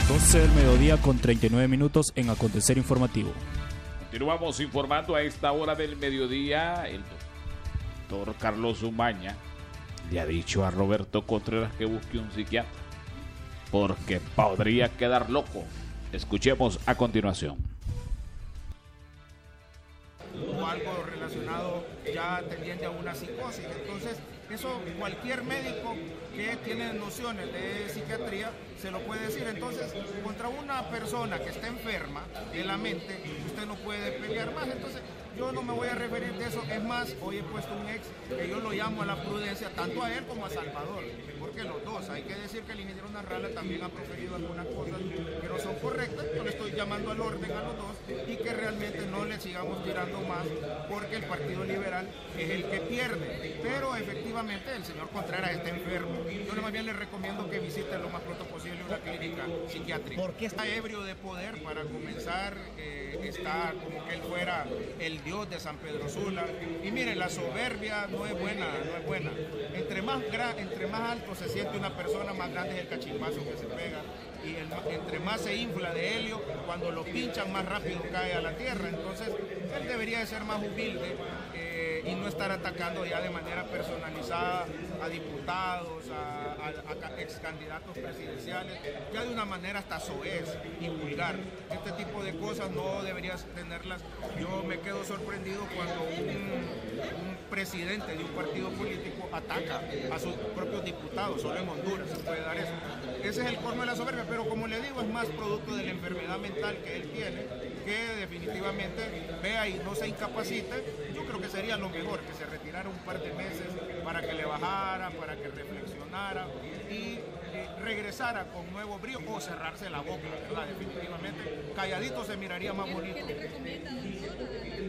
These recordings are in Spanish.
12 del mediodía con 39 minutos en Acontecer Informativo. Continuamos informando a esta hora del mediodía. El doctor Carlos Umaña le ha dicho a Roberto Contreras que busque un psiquiatra porque podría quedar loco. Escuchemos a continuación. O algo relacionado ya tendiente a una psicosis. Entonces, eso cualquier médico que tiene nociones de psiquiatría se lo puede decir. Entonces, contra una persona que está enferma de la mente, usted no puede pelear más. Entonces, yo no me voy a referir de eso. Es más, hoy he puesto un ex que yo lo llamo a la prudencia, tanto a él como a Salvador, porque los dos, hay que decir que el ingeniero Narrala también ha proferido algunas cosas que no son correctas. Yo le estoy llamando al orden a los dos y que realmente no le sigamos tirando más, porque el Partido Liberal es el que pierde. Pero efectivamente el señor Contreras está enfermo. Yo más bien le recomiendo que visite lo más pronto posible una clínica psiquiátrica. Porque está ebrio de poder para comenzar, está como que él fuera el dios de San Pedro Sula. Y miren, la soberbia no es buena, no es buena. Entre más alto se siente una persona, más grande es el cachimbazo que se pega. Y entre más se infla de helio, cuando lo pinchan más rápido cae a la tierra. Entonces él debería de ser más humilde y no estar atacando ya de manera personalizada a diputados, a ex candidatos presidenciales, ya de una manera hasta soez y vulgar. Este tipo de cosas no deberías tenerlas. Yo me quedo sorprendido cuando un presidente de un partido político ataca a sus propios diputados. Solo en Honduras se puede dar eso. Ese es el colmo de la soberbia, pero como le digo, es más producto de la enfermedad mental que él tiene, que definitivamente vea y no se incapacite. Yo creo que sería lo mejor, que se retirara un par de meses para que le bajara, para que reflexionara y regresara con nuevo brío, o cerrarse la boca, ¿verdad? Definitivamente, calladito se miraría más bonito. ¿Qué le recomienda, doctor,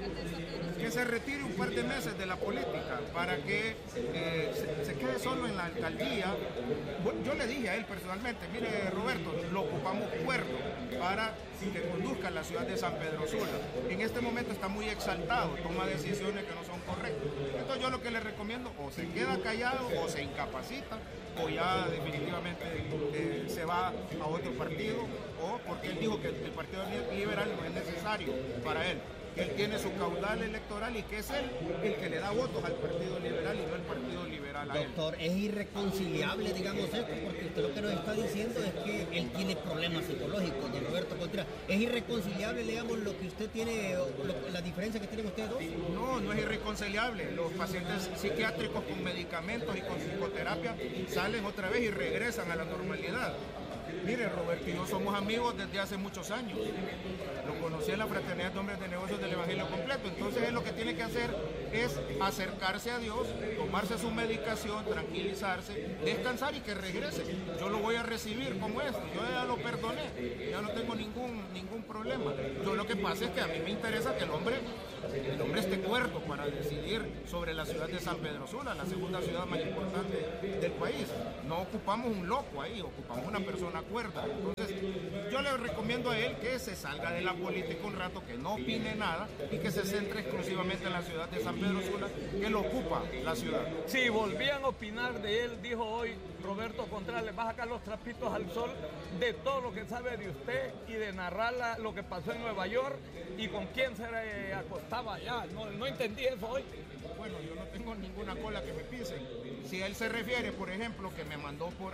Que se retire un par de meses de la política para que se quede solo en la alcaldía. Yo le dije a él personalmente, mire Roberto, lo ocupamos cuerdo para que conduzca la ciudad de San Pedro Sula. En este momento está muy exaltado, toma decisiones que no son correctas. Entonces yo lo que le recomiendo, o se queda callado o se incapacita, o ya definitivamente se va a otro partido, o porque él dijo que el Partido Liberal no es necesario para él. Él tiene su caudal electoral y que es él el que le da votos al Partido Liberal y no el Partido Liberal a él. Doctor, es irreconciliable, digamos esto, porque usted lo que nos está diciendo es que él tiene problemas psicológicos, don Roberto Contreras. ¿Es irreconciliable, digamos, lo que usted tiene, la diferencia que tienen ustedes dos? No, no es irreconciliable. Los pacientes psiquiátricos con medicamentos y con psicoterapia salen otra vez y regresan a la normalidad. Mire, Roberto y yo somos amigos desde hace muchos años. Lo conocí en la Fraternidad de Hombres de Negocios del Evangelio Completo. Entonces él lo que tiene que hacer es acercarse a Dios, tomarse su medicación, tranquilizarse, descansar y que regrese. Yo lo voy a recibir como esto. Yo ya lo perdoné, ya no tengo ningún problema. Yo lo que pasa es que a mí me interesa que el hombre esté cuerdo para decidir sobre la ciudad de San Pedro Sula, la segunda ciudad más importante del país. No ocupamos un loco ahí, ocupamos una persona cuerda. Entonces yo le recomiendo a él que se salga de la política un rato, que no opine nada y que se centre exclusivamente en la ciudad de San Pedro Sula, que lo ocupa la ciudad. Si volvían a opinar de él, dijo hoy Roberto Contreras, le va a sacar los trapitos al sol de todo lo que sabe de usted y de narrar lo que pasó en Nueva York y con quién se acostaba allá. No entendí eso hoy. Bueno, yo no tengo ninguna cola que me pisen. Si él se refiere, por ejemplo, que me mandó por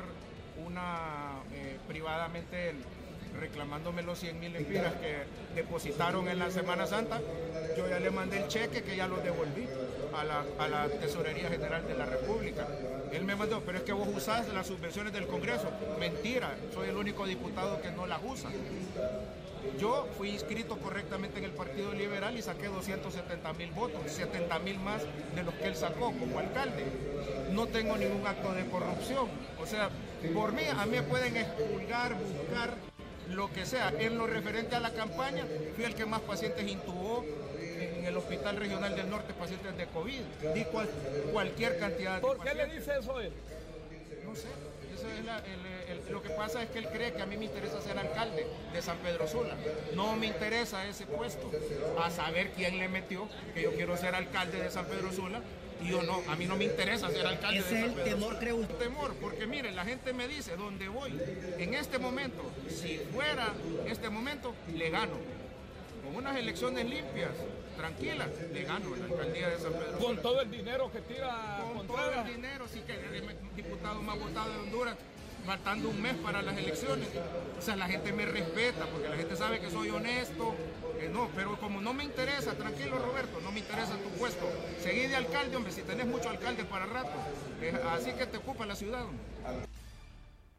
privadamente él, reclamándome los 100,000 lempiras que depositaron en la Semana Santa, yo ya le mandé el cheque que ya lo devolví a la Tesorería General de la República. Él me mandó, pero es que vos usás las subvenciones del Congreso. Mentira, soy el único diputado que no las usa. Yo fui inscrito correctamente en el Partido Liberal y saqué 270,000 votos, 70,000 más de los que él sacó como alcalde. No tengo ningún acto de corrupción. O sea, por mí, a mí me pueden expulgar, buscar, lo que sea. En lo referente a la campaña, fui el que más pacientes intubó en el Hospital Regional del Norte, pacientes de COVID. Di cualquier cantidad de ¿Por qué pacientes. le dice eso él? No sé. Eso es lo que pasa es que él cree que a mí me interesa ser alcalde de San Pedro Sula. No me interesa ese puesto. A saber quién le metió que yo quiero ser alcalde de San Pedro Sula. Y yo no, a mí no me interesa ser alcalde. Ese de es San el Pedro temor, Sula. creo usted. Temor, porque miren, la gente me dice, ¿dónde voy? En este momento, si fuera este momento, le gano. Con unas elecciones limpias, tranquilas, le gano la alcaldía de San Pedro Con Sula. todo el dinero que tira Con todo Contreras. el dinero, sí que el diputado más votado de Honduras, faltando un mes para las elecciones. O sea, la gente me respeta porque la gente sabe que soy honesto. No, pero como no me interesa, tranquilo Roberto, no me interesa tu puesto. Seguí de alcalde, hombre, si tenés muchos alcaldes para rato. Así que te ocupa la ciudad, hombre.